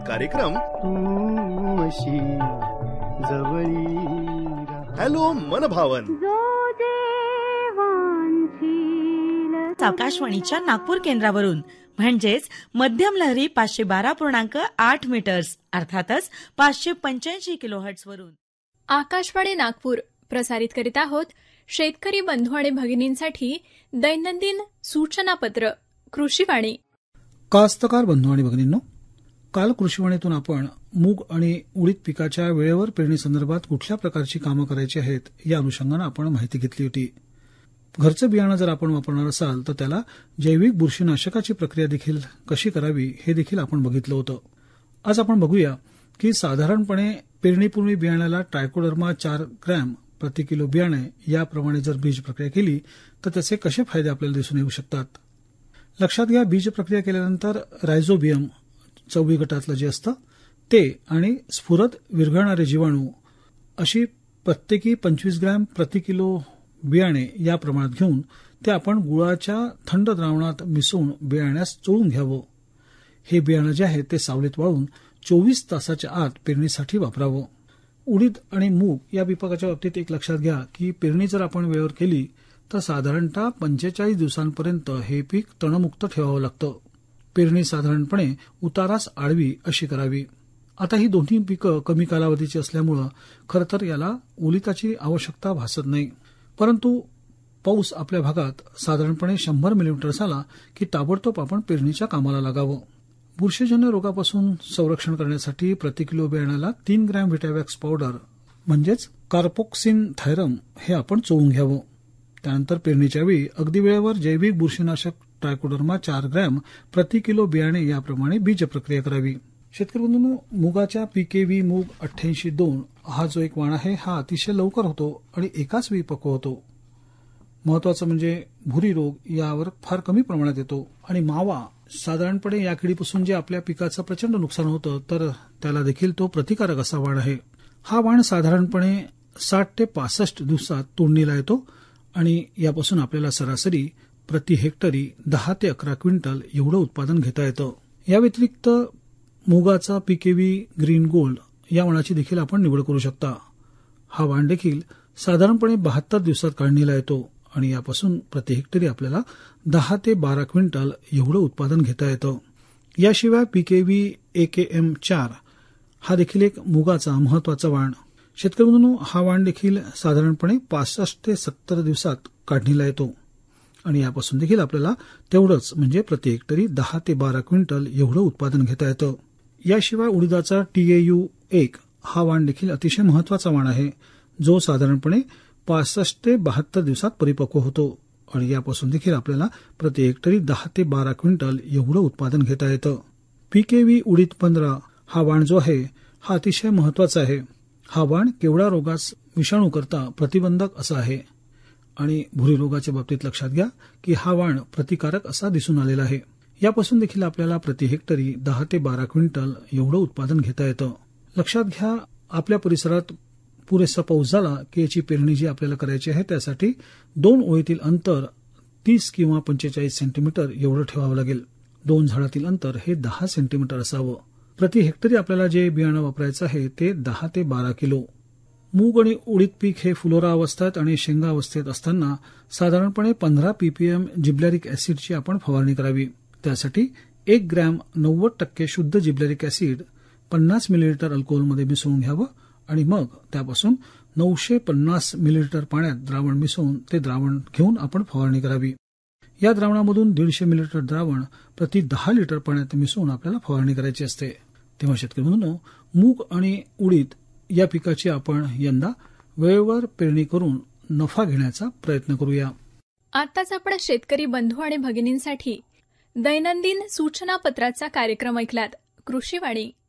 कार्यक्रम तू अशी जवळी हॅलो मनभावन. आकाशवाणीच्या नागपूर केंद्रावरून म्हणजेच मध्यम लहरी 512.8 मीटर्स अर्थातच 585 किलोहर्ट्झ वरून. आकाशवाणी नागपूर प्रसारित करीत आहोत शेतकरी बंधू आणि भगिनींसाठी दैनंदिन सूचनापत्र कृषीवाणी. कास्तकार बंधू आणि भगिनींनो, काल कृषीवाणीतून आपण मूग आणि उडीद पिकाच्या वेळेवर पेरणी संदर्भात कुठल्या प्रकारची कामं करायची आहेत या अनुषंगानं आपण माहिती घेतली होती. घरचं बियाणं जर आपण वापरणार असाल तर त्याला जैविक बुरशीनाशकाची प्रक्रिया देखील कशी करावी हे देखील आपण बघितलं होतं. आज आपण बघूया की साधारणपणे पेरणीपूर्वी बियाण्याला ट्रायकोडर्मा 4 ग्रॅम प्रति किलो बियाणे याप्रमाणे जर बीज प्रक्रिया केली तर त्याचे कसे फायदे आपल्याला दिसून येऊ शकतात. लक्षात घ्या, बीज प्रक्रिया केल्यानंतर रायझोबियम चवळी गटातलं जे असतं ते आणि स्फुरत विरघळणारे जीवाणू अशी प्रत्येकी 25 ग्रॅम प्रति किलो बियाणे या प्रमाणात घेऊन ते आपण गुळाच्या थंड द्रावणात मिसळून बियाण्यास चोळून घ्यावं. हे बियाणं जे आहे ते सावलीत वाळून 24 तासाच्या आत पेरणीसाठी वापरावं. उडीद आणि मूग या पिकाच्या बाबतीत एक लक्षात घ्या की पेरणी जर आपण वेळेवर केली तर साधारणतः 45 दिवसांपर्यंत हे पीक तणमुक्त ठेवावं लागतं. पेरणी साधारणपणे उतारास आडवी अशी करावी. आता ही दोन्ही पिकं कमी कालावधीची असल्यामुळं खरं तर याला ओलिताची आवश्यकता भासत नाही. परंतु पाऊस आपल्या भागात साधारणपणे 100 मिलीमीटर झाला की ताबडतोब आपण पेरणीच्या कामाला लागावं. बुरशीजन्य रोगापासून संरक्षण करण्यासाठी प्रति किलो बियाण्याला 3 ग्रॅम व्हिटॅवॅक्स पावडर म्हणजेच कार्बोक्सिन थायरम हे आपण चोळून घ्यावं. त्यानंतर पेरणीच्या वेळी अगदी वेळेवर जैविक बुरशीनाशक ट्रायकोडर्मा 4 ग्रॅम प्रति किलो बियाणे याप्रमाणे बीज प्रक्रिया करावी. शेतकरी बंधूंनो, मुगाच्या PKV मूग 88-2 हा जो एक वाण आहे हा अतिशय लवकर होतो आणि एकाच वेळी पक्व होतो. महत्वाचं म्हणजे भुरी रोग यावर फार कमी प्रमाणात येतो आणि मावा साधारणपणे या किडीपासून जे आपल्या पिकाचं प्रचंड नुकसान होतं तर त्याला देखील तो प्रतिकारक असा वाण आहे. हा वाण साधारणपणे 60 ते 65 दिवसात तोडणीला येतो आणि यापासून आपल्याला सरासरी प्रति हेक्टरी 10 ते 11 क्विंटल एवढं उत्पादन घेता येतं. या व्यतिरिक्त मुगाचा PKV ग्रीन गोल्ड या वाणाची देखील आपण निवड करू शकता. हा वाण देखील साधारणपणे 72 दिवसात काढणीला येतो आणि यापासून प्रति हेक्टरी आपल्याला 10 ते 12 क्विंटल एवढं उत्पादन घेता येतं. याशिवाय PKV AKM 4 हा देखील एक मुगाचा महत्वाचा वाण. शेतकरी बंधूंनो, हा वाण देखील साधारणपणे 65 ते 70 दिवसात काढणीला येतो आणि यापासून देखील आपल्याला तेवढंच म्हणजे प्रति हेक्टरी 10 ते 12 क्विंटल एवढं उत्पादन घेता येतं. याशिवाय उडीदाचा TAU 1 हा वाण देखील अतिशय महत्वाचा वाण आहे जो साधारणपणे 65 ते 72 दिवसात परिपक्व होतो आणि यापासून देखील आपल्याला प्रति हेक्टरी 10 ते 12 क्विंटल एवढं उत्पादन घेता येतं. PKV उडीद 15 हा वाण जो आहे हा अतिशय महत्वाचा आहे. हा वाण केवडा रोगास विषाणूकरता प्रतिबंधक असा आहे आणि भुरी रोगाच्या बाबतीत लक्षात घ्या की हा वाण प्रतिकारक असा दिसून आलेला आहे. यापासून देखील आपल्याला प्रति हेक्टरी 10 ते 12 क्विंटल एवढं उत्पादन घेता येतं. लक्षात घ्या, आपल्या परिसरात पुरेसा पाऊस झाला की याची पेरणी जी आपल्याला करायची आहे त्यासाठी 2 ओळीतील अंतर 30 किंवा 45 सेंटीमीटर एवढं ठेवावं लागेल. 2 झाडातील अंतर हे 10 सेंटीमीटर असावं. प्रति हेक्टरी आपल्याला जे बियाणं वापरायचं आहे ते 10 ते 12 किलो. मूग आणि उडीद पीक हे फुलोरा अवस्थेत आणि शेंगा अवस्थेत असताना साधारणपणे 15 ppm जिब्लॅरिक ऍसिडची आपण फवारणी करावी. त्यासाठी 1 ग्रॅम 90% शुद्ध जिब्लॅरिक ऍसिड 50 मिलीलिटर अल्कोहोलमध्ये मिसळून घ्यावं आणि मग त्यापासून 950 मिलीलिटर पाण्यात द्रावण मिसळून ते द्रावण घेऊन आपण फवारणी करावी. या द्रावणामधून 150 मिलीलिटर द्रावण प्रति 10 लिटर पाण्यात मिसळून आपल्याला फवारणी करायची असते. तेव्हा शेतकरी बंधूंनो, मूग आणि उडीद या पिकाची आपण यंदा वेळेवर पेरणी करून नफा घेण्याचा प्रयत्न करूया. आताच आपण शेतकरी बंधू आणि भगिनींसाठी दैनंदिन सूचनापत्राचा कार्यक्रम ऐकलात. कृषीवाणी.